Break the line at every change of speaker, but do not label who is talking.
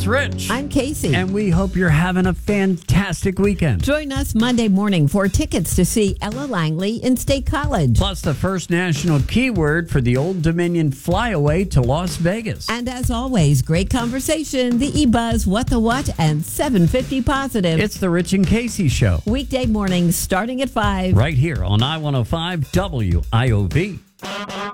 Rich.
I'm Casey.
And we hope you're having a fantastic weekend.
Join us Monday morning for tickets to see Ella Langley in State College.
Plus the first national keyword for the Old Dominion flyaway to Las Vegas.
And as always, great conversation, the eBuzz, What the What, and 750 Positive.
It's the Rich and Casey Show.
Weekday mornings starting at 5.
Right here on I-105 WIOV.